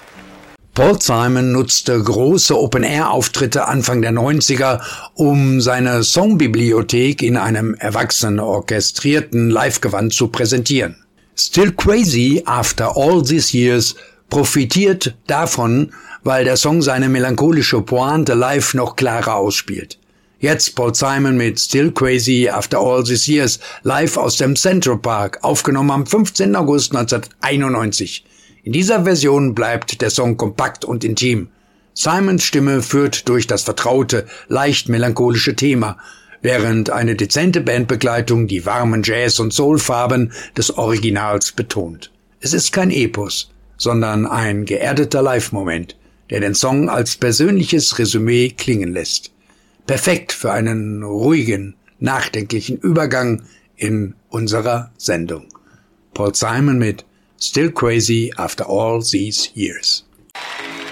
Paul Simon nutzte große Open-Air-Auftritte Anfang der 90er, um seine Songbibliothek in einem erwachsenen orchestrierten Livegewand zu präsentieren. Still Crazy After All These Years profitiert davon, weil der Song seine melancholische Pointe live noch klarer ausspielt. Jetzt Paul Simon mit Still Crazy After All These Years live aus dem Central Park, aufgenommen am 15. August 1991. In dieser Version bleibt der Song kompakt und intim. Simons Stimme führt durch das vertraute, leicht melancholische Thema, während eine dezente Bandbegleitung die warmen Jazz- und Soulfarben des Originals betont. Es ist kein Epos, sondern ein geerdeter Live-Moment, der den Song als persönliches Resümee klingen lässt. Perfekt für einen ruhigen, nachdenklichen Übergang in unserer Sendung. Paul Simon mit Still Crazy After All These Years.